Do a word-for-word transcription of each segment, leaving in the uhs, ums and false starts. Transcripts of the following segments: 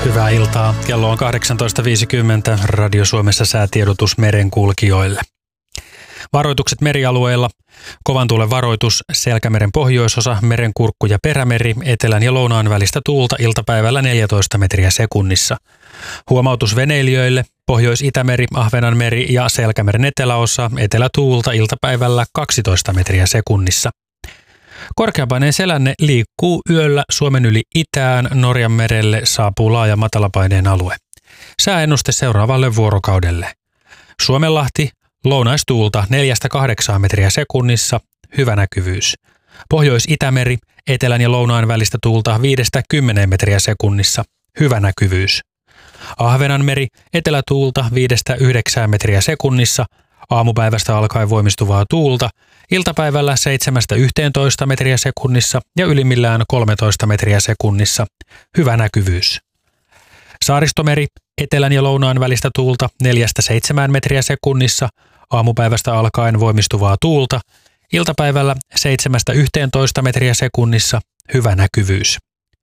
Hyvää iltaa. Kello on kahdeksantoista viisikymmentä. Radio Suomessa säätiedotus merenkulkijoille. Varoitukset merialueilla. Kovan tuulen varoitus Selkämeren pohjoisosa, Merenkurkku ja Perämeri, etelän ja lounaan välistä tuulta iltapäivällä neljätoista metriä sekunnissa. Huomautus veneilijöille. Pohjois-Itämeri, Ahvenanmeri ja Selkämeren eteläosa, etelätuulta iltapäivällä kaksitoista metriä sekunnissa. Korkeapaineen selänne liikkuu yöllä Suomen yli itään, Norjan merelle saapuu laaja matalapaineen alue. Sääennuste seuraavalle vuorokaudelle. Suomenlahti, lounaistuulta neljästä kahdeksaan metriä sekunnissa, hyvä näkyvyys. Pohjois-Itämeri, etelän ja lounaan välistä tuulta viidestä kymmeneen metriä sekunnissa, hyvä näkyvyys. Ahvenanmeri, etelätuulta viidestä yhdeksään metriä sekunnissa, aamupäivästä alkaen voimistuvaa tuulta, iltapäivällä seitsemästä yhteentoista metriä sekunnissa ja ylimmillään kolmetoista metriä sekunnissa, hyvä näkyvyys. Saaristomeri, etelän ja lounaan välistä tuulta neljästä seitsemään metriä sekunnissa, aamupäivästä alkaen voimistuvaa tuulta, iltapäivällä seitsemästä yhteentoista metriä sekunnissa, hyvä näkyvyys.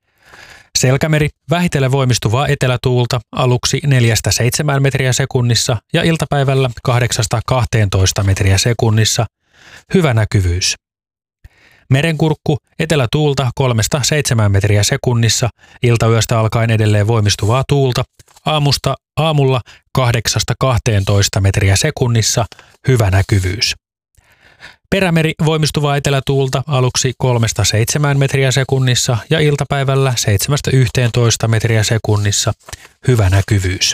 Selkämeri, vähitellen voimistuvaa etelätuulta, aluksi neljästä seitsemään metriä sekunnissa ja iltapäivällä kahdeksasta kahteentoista metriä sekunnissa, hyvä näkyvyys. Merenkurkku, etelätuulta kolmesta seitsemään metriä sekunnissa, iltayöstä alkaen edelleen voimistuvaa tuulta, aamusta aamulla kahdeksasta kahteentoista metriä sekunnissa, hyvä näkyvyys. Perämeri, voimistuvaa etelätuulta, aluksi kolmesta seitsemään metriä sekunnissa ja iltapäivällä seitsemästä yhteentoista metriä sekunnissa, hyvä näkyvyys.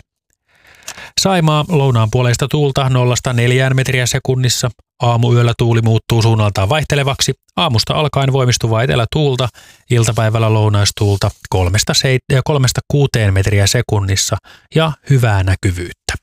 Saimaa, lounaan puoleista tuulta nollasta neljään metriä sekunnissa, aamuyöllä tuuli muuttuu suunnaltaan vaihtelevaksi, aamusta alkaen voimistuvaa etelätuulta, iltapäivällä lounaistuulta kolmesta kuuteen metriä sekunnissa ja hyvää näkyvyyttä.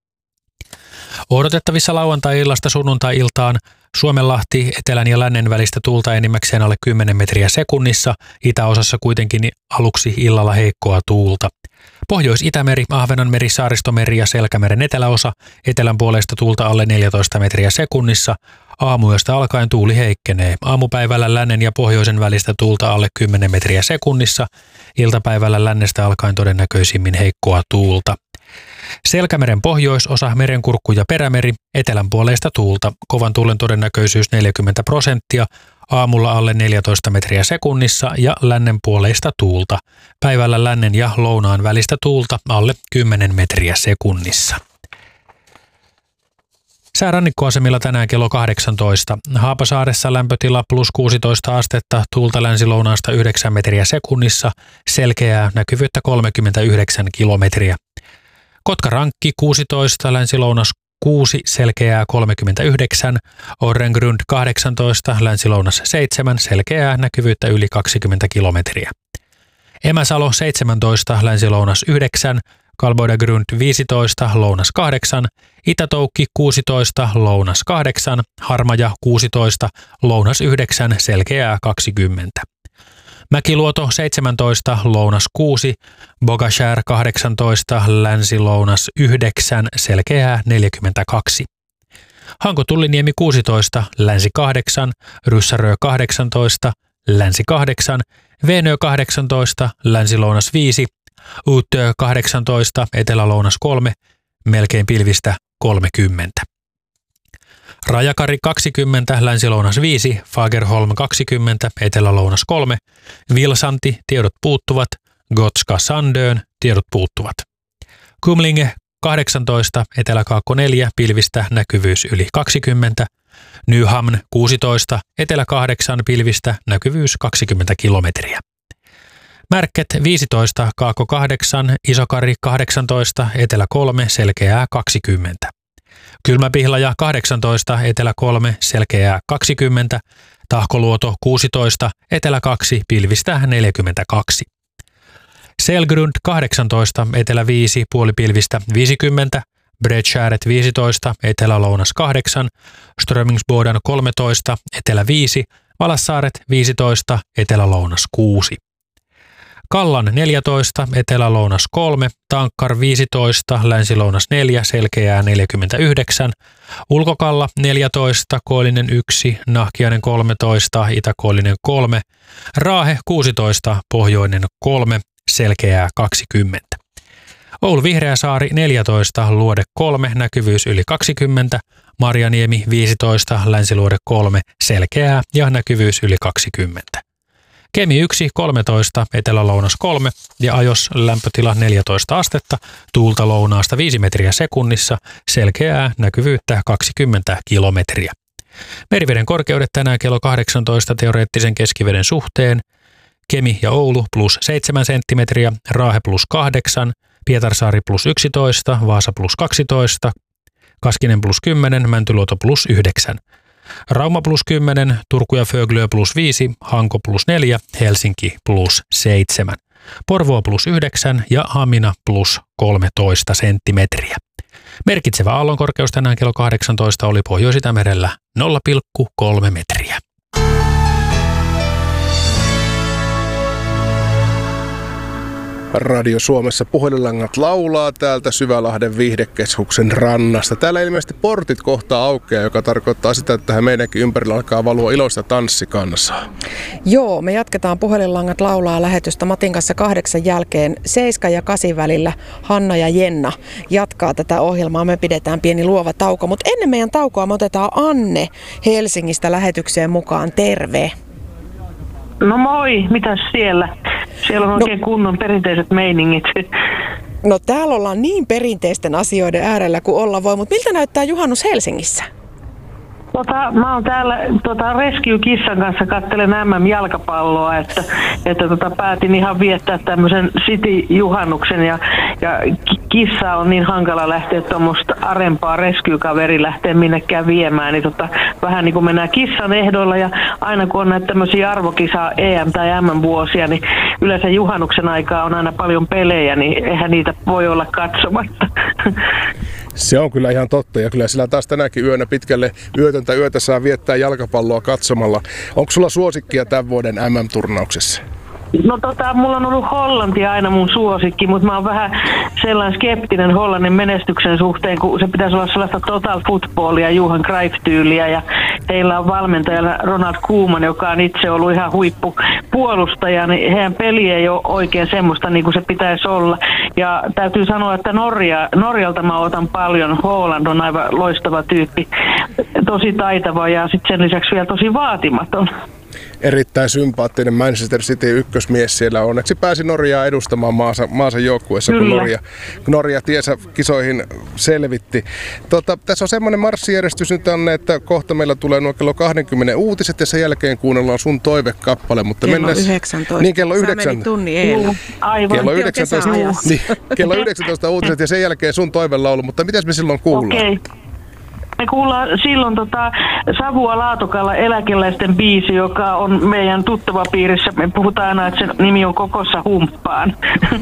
Odotettavissa lauantai-illasta sunnuntai-iltaan Suomenlahti, etelän ja lännen välistä tuulta enimmäkseen alle kymmenen metriä sekunnissa, itäosassa kuitenkin aluksi illalla heikkoa tuulta. Pohjois-Itämeri, Ahvenanmeri, Saaristomeri ja Selkämeren eteläosa, etelän puolesta tuulta alle neljätoista metriä sekunnissa, aamuyöstä alkaen tuuli heikkenee. Aamupäivällä lännen ja pohjoisen välistä tuulta alle kymmenen metriä sekunnissa, iltapäivällä lännestä alkaen todennäköisimmin heikkoa tuulta. Selkämeren pohjoisosa, Merenkurkku ja Perämeri, etelän puoleista tuulta, kovan tuulen todennäköisyys neljäkymmentä prosenttia, aamulla alle neljätoista metriä sekunnissa ja lännen puoleista tuulta, päivällä lännen ja lounaan välistä tuulta alle kymmenen metriä sekunnissa. Sää rannikkoasemilla tänään kello kahdeksantoista. Haapasaaressa lämpötila plus kuusitoista astetta, tuulta länsi-lounaasta yhdeksän metriä sekunnissa, selkeää näkyvyyttä kolmekymmentäyhdeksän kilometriä. Kotkarankki kuusitoista, länsi-lounas kuusi, selkeää kolmekymmentäyhdeksän, Orrengrund kahdeksantoista, länsi-lounas seitsemän, selkeää näkyvyyttä yli kaksikymmentä kilometriä. Emäsalo seitsemäntoista, länsi-lounas yhdeksän, Kalboidagrund viisitoista, lounas kahdeksan, Itätoukki kuusitoista, lounas kahdeksan, Harmaja kuusitoista, lounas yhdeksän, selkeää kaksikymmentä. Mäkiluoto seitsemäntoista, lounas kuusi, Bogashär kahdeksantoista, länsi-lounas yhdeksän, selkeää neljäkymmentäkaksi. Hanko-Tulliniemi kuusitoista, länsi kahdeksan, Ryssärö kahdeksantoista, länsi kahdeksan, Veenö kahdeksantoista, länsi-lounas viisi, Uutö kahdeksantoista, etelä-lounas kolme, melkein pilvistä kolmekymmentä. Rajakari kaksikymmentä, länsi-lounas viisi, Fagerholm kaksikymmentä, etelä-lounas kolme, Vilsanti, tiedot puuttuvat, Gotska Sandön, tiedot puuttuvat. Kumlinge kahdeksantoista, etelä-kaakko neljä, pilvistä näkyvyys yli kaksikymmentä, Nyhamn kuusitoista, etelä kahdeksan, pilvistä näkyvyys kaksikymmentä kilometriä. Märket viisitoista, kaakko kahdeksan, Isokari kahdeksantoista, etelä kolme, selkeää kaksikymmentä. Kylmäpihlaja kahdeksantoista, etelä kolme, selkeää kaksikymmentä, Tahkoluoto kuusitoista, etelä kaksi, pilvistä neljäkymmentäkaksi. Selgrund kahdeksantoista, etelä viisi, puolipilvistä viisikymmentä, Bredskäret viisitoista, etelä-lounas kahdeksan, Strömingsboden kolmetoista, etelä viisi, Valassaaret viisitoista, etelä-lounas kuusi. Kallan neljätoista, etelä-lounas kolme, Tankkar viisitoista, länsi-lounas neljä, selkeää neljäkymmentäyhdeksän, Ulkokalla neljätoista, Koillinen yksi, Nahkiainen kolmetoista, Itä-Koillinen kolme, Raahe kuusitoista, pohjoinen kolme, selkeää kaksikymmentä. Oulu Vihreäsaari neljätoista, Luode kolme, näkyvyys yli kaksikymmentä, Marjaniemi viisitoista, Länsiluode kolme, selkeää ja näkyvyys yli kaksikymmentä. Kemi yksi, kolmetoista, Etelä-Lounas kolme ja Ajos lämpötila neljätoista astetta, tuulta lounaasta viisi metriä sekunnissa, selkeää näkyvyyttä kaksikymmentä kilometriä. Meriveden korkeudet tänään kello kahdeksantoista teoreettisen keskiveden suhteen. Kemi ja Oulu plus seitsemän senttimetriä, Raahe plus kahdeksan, Pietarsaari plus yksitoista, Vaasa plus kaksitoista, Kaskinen plus kymmenen, Mäntyluoto plus yhdeksän. Rauma plus kymmenen, Turku ja Föglö plus viisi, Hanko plus neljä, Helsinki plus seitsemän. Porvoo plus yhdeksän ja Hamina plus kolmetoista senttimetriä. Merkitsevä aallonkorkeus tänään kello kahdeksantoista oli Pohjois-Itämerellä nolla pilkku kolme metriä. Radio Suomessa puhelinlangat laulaa täältä Syvälahden viihdekeskuksen rannasta. Täällä ilmeisesti portit kohtaa aukeaa, joka tarkoittaa sitä, että tähän meidänkin ympärillä alkaa valua iloista tanssikansaa. Joo, me jatketaan puhelinlangat laulaa lähetystä Matin kanssa kahdeksan jälkeen. Seiska ja kasi välillä Hanna ja Jenna jatkaa tätä ohjelmaa. Me pidetään pieni luova tauko, mutta ennen meidän taukoa me otetaan Anne Helsingistä lähetykseen mukaan. Terve! No moi, mitäs siellä? Siellä on oikein no, kunnon perinteiset meiningit. No täällä ollaan niin perinteisten asioiden äärellä kuin olla voi, mutta miltä näyttää juhannus Helsingissä? Tota, mä oon täällä tota, Rescue-kissan kanssa katselen M M-jalkapalloa, että, että tota, päätin ihan viettää tämmöisen City-juhannuksen ja, ja kissa on niin hankala lähteä tuommoista arempaa Rescue-kaveri lähteä minnekään viemään, niin tota, vähän niin kuin mennään kissan ehdoilla ja aina kun on näitä tämmöisiä arvokisa E M- tai M M-vuosia, niin yleensä juhannuksen aikaa on aina paljon pelejä, niin eihän niitä voi olla katsomatta. Se on kyllä ihan totta ja kyllä sillä taas tänäkin yönä pitkälle yötöntä yötä saa viettää jalkapalloa katsomalla. Onko sulla suosikkia tämän vuoden M M-turnauksessa? No tota, mulla on ollut Hollanti aina mun suosikki, mutta mä oon vähän sellainen skeptinen Hollannin menestyksen suhteen, kun se pitäisi olla sellaista total footballia, Johan Cruyff-tyyliä ja heillä on valmentajana Ronald Koeman, joka on itse ollut ihan huippupuolustaja, niin heidän peli ei ole oikein semmoista niin kuin se pitäisi olla. Ja täytyy sanoa, että Norja, Norjalta mä otan paljon, Holland on aivan loistava tyyppi, tosi taitava ja sitten sen lisäksi vielä tosi vaatimaton. Erittäin sympaattinen Manchester City ykkösmies siellä. Onneksi pääsi Norjaa edustamaan maansa, maansa joukkueessa, kun Norja, kun Norja tiesä kisoihin selvitti. Tota, tässä on semmoinen marssijärjestys nyt, Anne, että kohta meillä tulee nuo kello kaksikymmentä uutiset ja sen jälkeen kuunnellaan sun toivekappale. Mutta kello mennäs, yhdeksäntoista. Niin, kello yhdeksän. Sä menit tunnin eilen. Aivan. Kello yhdeksäntoista, niin, kello yhdeksäntoista uutiset ja sen jälkeen sun toivelaulu. Mutta mitäs me silloin kuullaan? Okay. Me kuullaan silloin tota Savua Laatokalla eläkeläisten biisi, joka on meidän tuttava piirissä. Me puhutaan aina, että sen nimi on Kokossa humppaan.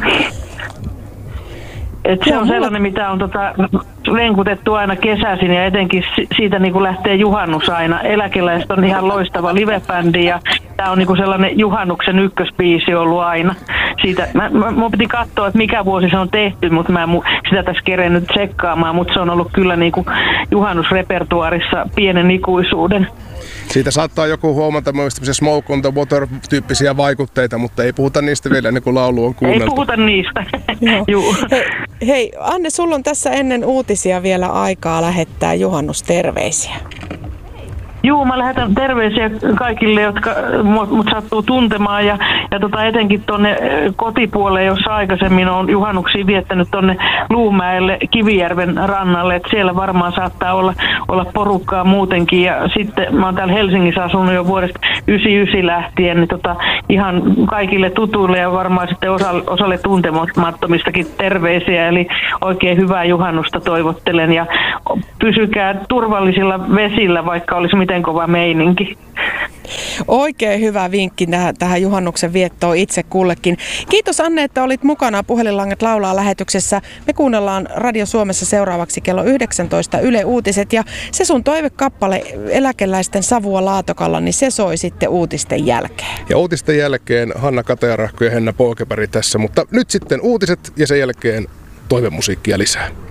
Et se on sellainen, mitä on tota, renkutettu aina kesäisin ja etenkin siitä niin kuin lähtee juhannus aina. Eläkeläiset on ihan loistava livebändi ja tämä on niin kuin sellainen juhannuksen ykkösbiisi ollut aina. Siitä, mä, mä, mun piti katsoa, että mikä vuosi se on tehty, mutta mä en sitä tässä kerennyt tsekkaamaan, mutta se on ollut kyllä niin kuin juhannusrepertuaarissa pienen ikuisuuden. Siitä saattaa joku huomata myös tämmöisiä smoke on the water-tyyppisiä vaikutteita, mutta ei puhuta niistä vielä ennen kuin laulu on kuunneltu. Ei puhuta niistä. hei, hei, Anne, sulla on tässä ennen uutisia vielä aikaa lähettää juhannusterveisiä. Juu, mä lähetän terveisiä kaikille, jotka mut, mut sattuu tuntemaan ja, ja tota etenkin tuonne kotipuolelle, jossa aikaisemmin on juhannuksia viettänyt tuonne Luumäelle Kivijärven rannalle, että siellä varmaan saattaa olla, olla porukkaa muutenkin ja sitten mä oon täällä Helsingissä asunut jo vuodesta yhdeksänkymmentäyhdeksän lähtien, niin tota, ihan kaikille tutuille ja varmaan sitten osalle, osalle tuntemattomistakin terveisiä, eli oikein hyvää juhannusta toivottelen ja pysykää turvallisilla vesillä, vaikka olisi miten kova meininki. Oikein hyvä vinkki tähän, tähän juhannuksen viettoon itse kullekin. Kiitos Anne, että olit mukana Puhelinlangat laulaa lähetyksessä. Me kuunnellaan Radio Suomessa seuraavaksi kello yhdeksäntoista Yle Uutiset ja se sun toivekappale eläkeläisten Savua Laatokalla, niin se soi sitten uutisten jälkeen. Ja uutisten jälkeen Hanna Katajarahko ja Henna Pookepäri tässä, mutta nyt sitten uutiset ja sen jälkeen toivemusiikkia lisää.